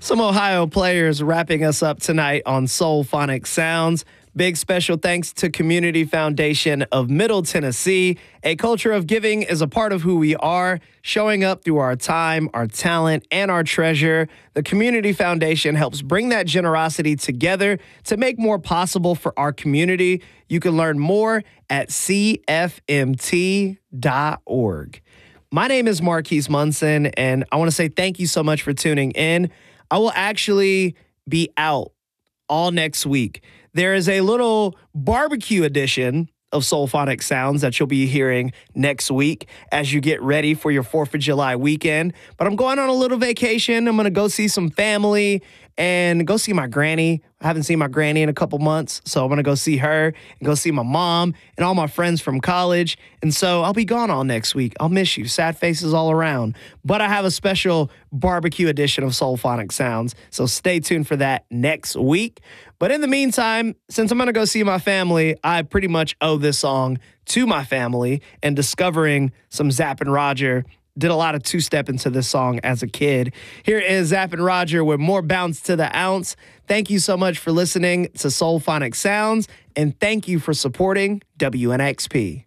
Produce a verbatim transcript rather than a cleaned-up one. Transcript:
Some Ohio players wrapping us up tonight on Soulphonic Sounds. Big special thanks to Community Foundation of Middle Tennessee. A culture of giving is a part of who we are, showing up through our time, our talent, and our treasure. The Community Foundation helps bring that generosity together to make more possible for our community. You can learn more at c f m t dot org. My name is Marquise Munson, and I want to say thank you so much for tuning in. I will actually be out all next week. There is a little barbecue edition of Soulphonic Sounds that you'll be hearing next week as you get ready for your fourth of July weekend. But I'm going on a little vacation. I'm going to go see some family and go see my granny. I haven't seen my granny in a couple months, so I'm going to go see her and go see my mom and all my friends from college. And so I'll be gone all next week. I'll miss you. Sad faces all around. But I have a special barbecue edition of Soulphonic Sounds, so stay tuned for that next week. But in the meantime, since I'm going to go see my family, I pretty much owe this song to my family, and discovering some Zapp and Roger. Did a lot of two-step into this song as a kid. Here is Zapp and Roger with More Bounce to the Ounce. Thank you so much for listening to Soulphonic Sounds, and thank you for supporting W N X P.